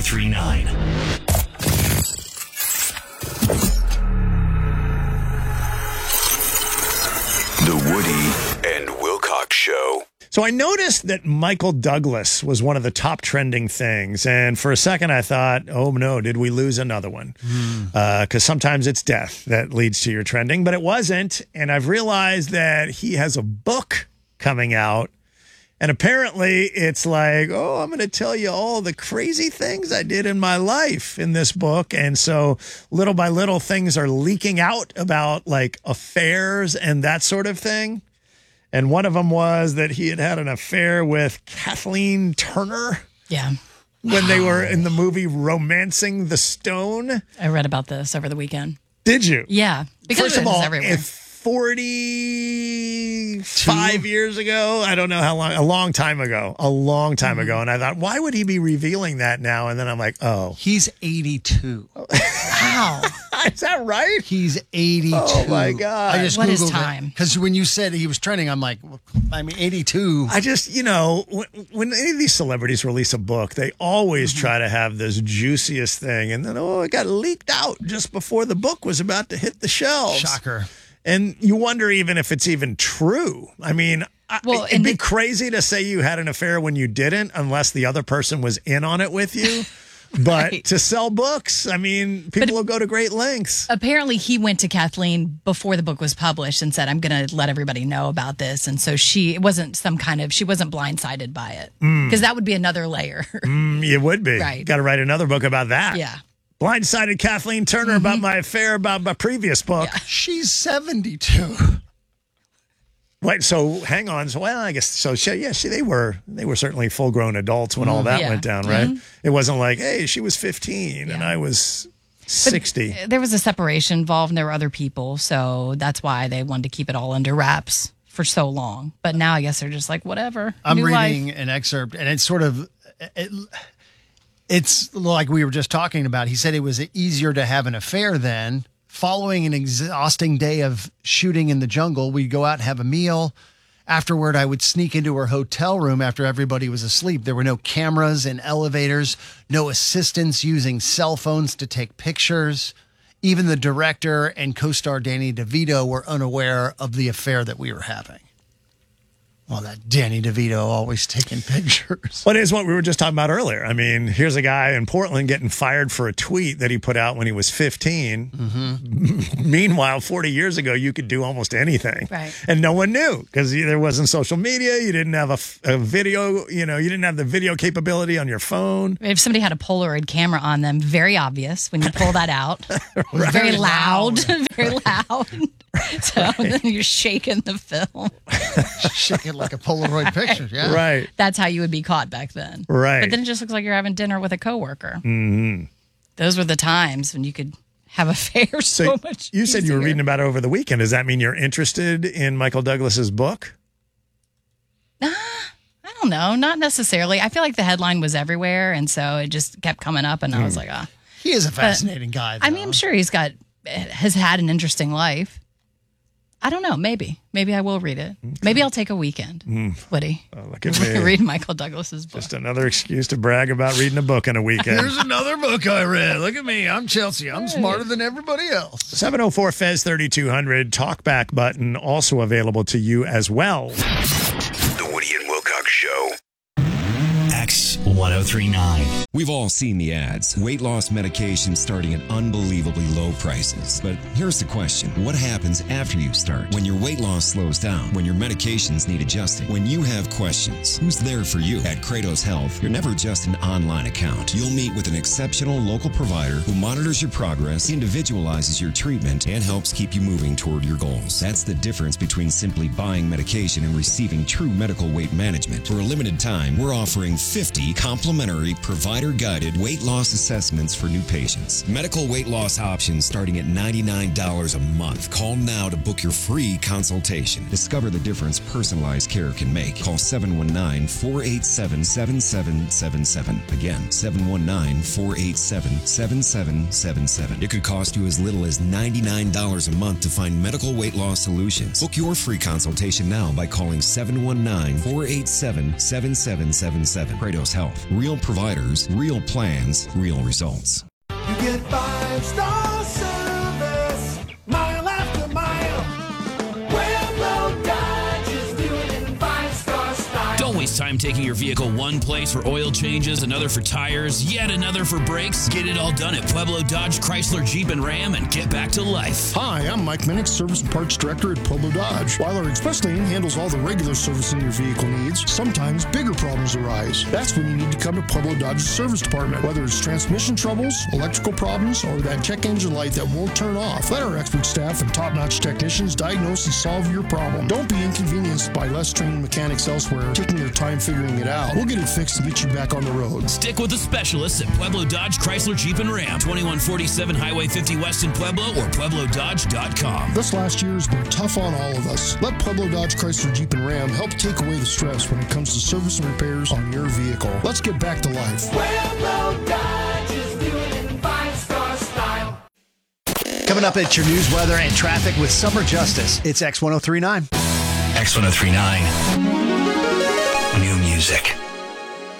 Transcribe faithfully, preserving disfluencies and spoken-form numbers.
three point nine. The Woody and Wilcox Show. So I noticed that Michael Douglas was one of the top trending things. And for a second, I thought, oh, no, did we lose another one? Because mm. uh, sometimes it's death that leads to your trending, but it wasn't. And I've realized that he has a book coming out. And apparently it's like, oh, I'm going to tell you all the crazy things I did in my life in this book. And so little by little, things are leaking out about like affairs and that sort of thing. And one of them was that he had had an affair with Kathleen Turner. Yeah. When they were in the movie Romancing the Stone. I read about this over the weekend. Did you? Yeah. Because First of all, everywhere. if forty-five Two? years ago, I don't know how long, a long time ago, a long time mm-hmm. ago. And I thought, why would he be revealing that now? And then I'm like, oh. He's eighty-two. Wow. Is that right? He's eighty-two. Oh, my God. I just what Googled is time? Because when you said he was trending, I'm like, I mean, eighty-two. I just, you know, when, when any of these celebrities release a book, they always mm-hmm. try to have this juiciest thing. And then, oh, it got leaked out just before the book was about to hit the shelves. Shocker. And you wonder even if it's even true. I mean, well, it'd be the- crazy to say you had an affair when you didn't, unless the other person was in on it with you. But right. to sell books, I mean, people but will go to great lengths. Apparently, he went to Kathleen before the book was published and said, I'm going to let everybody know about this. And so she, it wasn't some kind of, she wasn't blindsided by it. Because mm. that would be another layer. mm, it would be. Right. Got to write another book about that. Yeah. Blindsided Kathleen Turner mm-hmm. about my affair about my previous book. Yeah. She's seventy-two. Wait, so hang on. So, well, I guess so. She, yeah, she, they were they were certainly full grown adults when mm, all that yeah. went down, right? Mm-hmm. It wasn't like, hey, she was fifteen yeah. and I was sixty. But there was a separation involved, and there were other people, so that's why they wanted to keep it all under wraps for so long. But now I guess they're just like, whatever. I'm New reading life. an excerpt, and it's sort of. It, It's like we were just talking about. He said it was easier to have an affair then. Following an exhausting day of shooting in the jungle, we'd go out and have a meal. Afterward, I would sneak into her hotel room after everybody was asleep. There were no cameras in elevators, no assistants using cell phones to take pictures. Even the director and co-star Danny DeVito were unaware of the affair that we were having. Well, that Danny DeVito always taking pictures. Well, it is what we were just talking about earlier. I mean, here's a guy in Portland getting fired for a tweet that he put out when he was fifteen. Mm-hmm. Meanwhile, forty years ago, you could do almost anything. Right. And no one knew because there wasn't social media. You didn't have a, a video, you know, you didn't have the video capability on your phone. If somebody had a Polaroid camera on them, very obvious when you pull that out. Right. Very loud. very loud. So right. then you're shaking the film. Shaking like a Polaroid picture, yeah. Right. That's how you would be caught back then. Right. But then it just looks like you're having dinner with a coworker. Mm-hmm. Those were the times when you could have affairs so, so much You easier. said you were reading about it over the weekend. Does that mean you're interested in Michael Douglas's book? Uh, I don't know. Not necessarily. I feel like the headline was everywhere, and so it just kept coming up, and mm. I was like, ah. Oh. He is a fascinating but, guy, though. I mean, I'm sure he's got, has had an interesting life. I don't know. Maybe. Maybe I will read it. Okay. Maybe I'll take a weekend. Mm. Woody. Oh, look at me. Read Michael Douglas's book. Just another excuse to brag about reading a book in a weekend. Here's another book I read. Look at me. I'm Chelsea. I'm smarter than everybody else. seven oh four F E Z thirty-two hundred. Talkback button also available to you as well. The Woody and Wilcox Show. X one oh three point nine. We've all seen the ads. Weight loss medication starting at unbelievably low prices. But here's the question. What happens after you start? When your weight loss slows down? When your medications need adjusting? When you have questions? Who's there for you? At Kratos Health, you're never just an online account. You'll meet with an exceptional local provider who monitors your progress, individualizes your treatment, and helps keep you moving toward your goals. That's the difference between simply buying medication and receiving true medical weight management. For a limited time, we're offering fifty complimentary provider-guided weight loss assessments for new patients. Medical weight loss options starting at ninety-nine dollars a month. Call now to book your free consultation. Discover the difference personalized care can make. Call seven one nine, four eight seven, seven seven seven seven. Again, seven one nine, four eight seven, seven seven seven seven. It could cost you as little as ninety-nine dollars a month to find medical weight loss solutions. Book your free consultation now by calling seven one nine, four eight seven, seven seven seven seven. Kratos Health. staff, real providers, real plans, real results. You get five-star service, mile after mile. Pueblo Dodge is doing it in five-star style. Don't waste time taking your vehicle one place for oil changes, another for tires, yet another for brakes. Get it all done at Pueblo Dodge, Chrysler, Jeep, and Ram and get back to life. Hi, I'm Mike Minnick, Service and Parts Director at Pueblo Dodge. While our express lane handles all the regular servicing your vehicle needs, sometimes bigger problems arise. That's when you need to come to Pueblo Dodge's service department. Whether it's transmission troubles, electrical problems, or that check engine light that won't turn off, let our expert staff and top-notch technicians diagnose and solve your problem. Don't be inconvenienced by less trained mechanics elsewhere, taking your time figuring it out. We'll get it fixed to get you back on the road. Stick with the specialists at Pueblo Dodge, Chrysler, Jeep, and Ram. twenty-one forty-seven Highway fifty West in Pueblo or Pueblo Dodge dot com. This last year has been tough on all of us. Let Pueblo Dodge, Chrysler, Jeep, and Ram help take away the stress when it comes to service and repairs on your vehicle. Let's get back to life. Pueblo Dodge is doing it in five-star style. Coming up at your news, weather, and traffic with Summer Justice. It's X ten thirty-nine. X ten thirty-nine. New music.